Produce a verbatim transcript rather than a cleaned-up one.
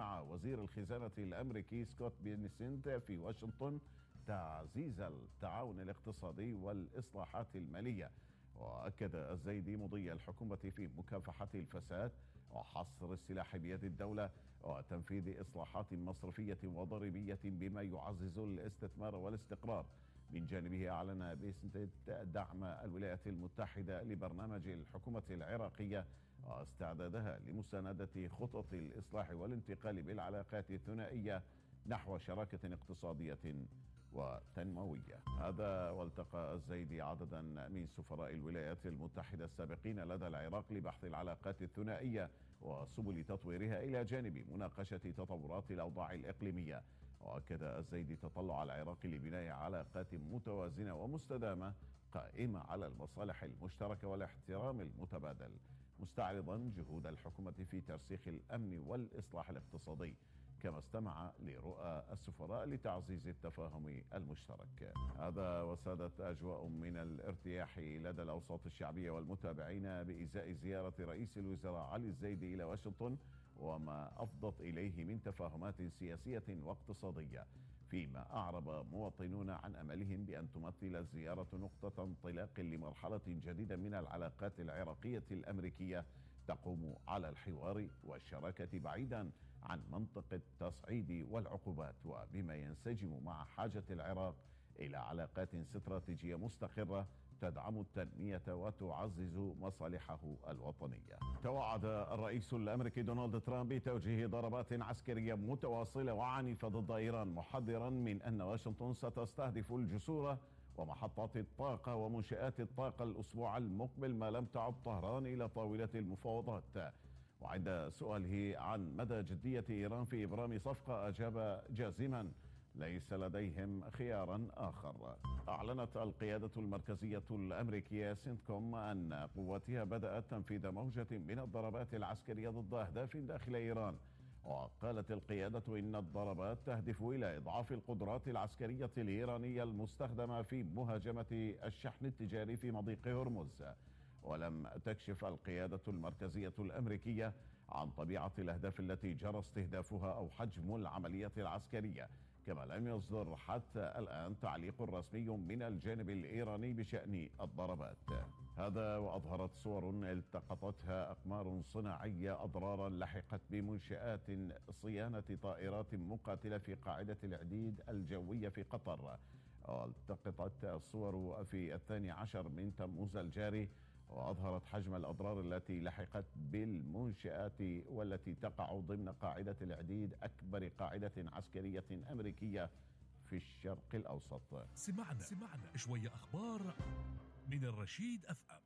مع وزير الخزانة الأمريكي سكوت بيسنت في واشنطن تعزيز التعاون الاقتصادي والإصلاحات المالية. وأكد الزيدي مضي الحكومة في مكافحة الفساد وحصر السلاح بيد الدولة وتنفيذ إصلاحات مصرفية وضريبية بما يعزز الاستثمار والاستقرار. من جانبه أعلن بيسنت دعم الولايات المتحدة لبرنامج الحكومة العراقية واستعدادها لمساندة خطط الإصلاح والانتقال بالعلاقات الثنائية نحو شراكة اقتصادية وتنموية. هذا والتقى الزيدي عددا من سفراء الولايات المتحدة السابقين لدى العراق لبحث العلاقات الثنائية وسبل تطويرها إلى جانب مناقشة تطورات الأوضاع الإقليمية. وأكد الزيدي تطلع العراق لبناء علاقات متوازنة ومستدامة قائمة على المصالح المشتركة والاحترام المتبادل، مستعرضا جهود الحكومة في ترسيخ الأمن والإصلاح الاقتصادي، كما استمع لرؤى السفراء لتعزيز التفاهم المشترك. هذا وسادت أجواء من الارتياح لدى الأوساط الشعبية والمتابعين بإزاء زيارة رئيس الوزراء علي الزيدي إلى واشنطن وما أفضت إليه من تفاهمات سياسية واقتصادية، فيما أعرب مواطنون عن أملهم بأن تمثل الزيارة نقطة انطلاق لمرحلة جديدة من العلاقات العراقية الأمريكية تقوم على الحوار والشراكة بعيدا عن منطق التصعيد والعقوبات، وبما ينسجم مع حاجة العراق إلى علاقات استراتيجية مستقرة تدعم التنمية وتعزز مصالحه الوطنية. توعد الرئيس الأمريكي دونالد ترامب بتوجيه ضربات عسكرية متواصلة وعنيفة ضد إيران، محذرا من أن واشنطن ستستهدف الجسور ومحطات الطاقة ومنشآت الطاقة الأسبوع المقبل ما لم تعد طهران إلى طاولة المفاوضات. وعند سؤاله عن مدى جدية إيران في إبرام صفقة أجاب جازما: ليس لديهم خيارا آخر. أعلنت القيادة المركزية الأمريكية سنتكوم أن قواتها بدأت تنفيذ موجة من الضربات العسكرية ضد أهداف داخل إيران. وقالت القيادة إن الضربات تهدف إلى إضعاف القدرات العسكرية الإيرانية المستخدمة في مهاجمة الشحن التجاري في مضيق هرمز. ولم تكشف القيادة المركزية الأمريكية عن طبيعة الأهداف التي جرى استهدافها أو حجم العملية العسكرية، كما لم يصدر حتى الآن تعليق رسمي من الجانب الإيراني بشأن الضربات. هذا وأظهرت صور التقطتها أقمار صناعية أضرارا لحقت بمنشآت صيانة طائرات مقاتلة في قاعدة العديد الجوية في قطر. والتقطت الصور في الثاني عشر من تموز الجاري، وأظهرت حجم الأضرار التي لحقت بالمنشآت والتي تقع ضمن قاعدة العديد، أكبر قاعدة عسكرية أمريكية في الشرق الأوسط. سمعنا سمعنا شوية أخبار من الرشيد أف أم.